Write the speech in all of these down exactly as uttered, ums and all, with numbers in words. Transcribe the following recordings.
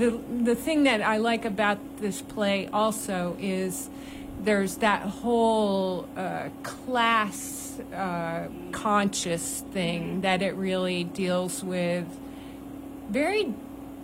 the the thing that I like about this play also is there's that whole uh, class uh, conscious thing that it really deals with very,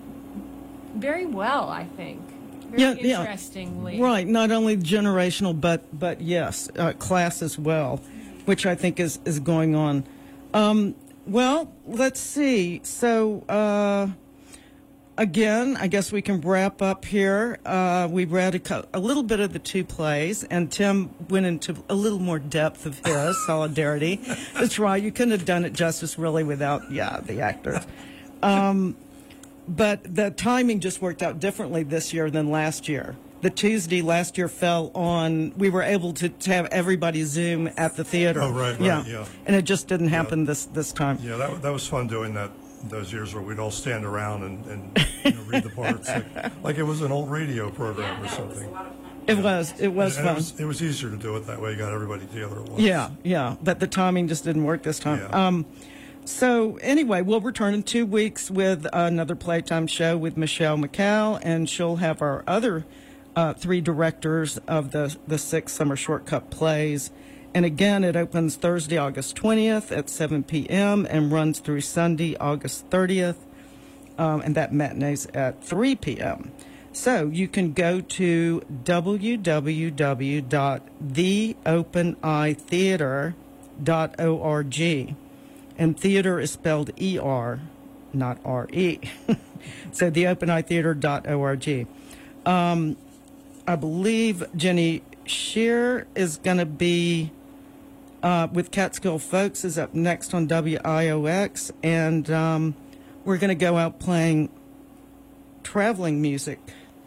very well, I think. Very Yeah, interestingly. Yeah. Right. Not only generational, but but yes, uh, class as well, which I think is is going on. Um, well, let's see. So. Uh, Again, I guess we can wrap up here. Uh, we read a, co- a little bit of the two plays, and Tim went into a little more depth of his solidarity. That's right. You couldn't have done it justice, really, without, yeah, the actors. Um, but the timing just worked out differently this year than last year. The Tuesday last year fell on, we were able to, to have everybody Zoom at the theater. Oh, right, right, yeah. yeah. And it just didn't happen Yeah. this, this time. Yeah, that, that was fun doing that. Those years where we'd all stand around and, and you know, read the parts like, like it was an old radio program or something. It was. It was and, and fun. It was, it was easier to do it that way. You got everybody together at once. Yeah, yeah. But the timing just didn't work this time. Yeah. Um, so anyway, we'll return in two weeks with another Playtime show with Michelle McCall, and she'll have our other uh, three directors of the the six summer shortcut plays. And again, it opens Thursday, August twentieth at seven p.m. and runs through Sunday, August thirtieth, um, and that matinee's at three p.m. So you can go to w w w dot the open eye theater dot org, and theater is spelled E R, not R E. So the open eye theater dot org. Um, I believe Jenny Shear is going to be uh, with Catskill Folks is up next on W I O X, and um, we're going to go out playing Traveling Music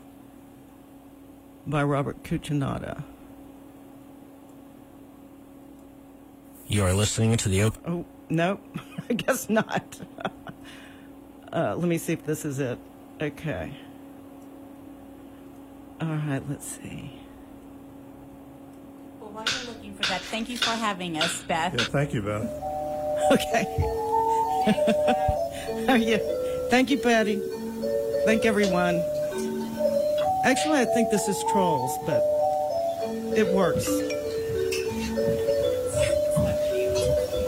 by Robert Cucinato. You are listening to the open... Oh, no, I guess not. uh, let me see if this is it. Okay. All right, let's see. Well, while you're looking for that, thank you for having us, Beth. Yeah, thank you, Beth. Okay. Oh, yeah. Thank you, Patty. Thank everyone. Actually, I think this is Trolls, but it works.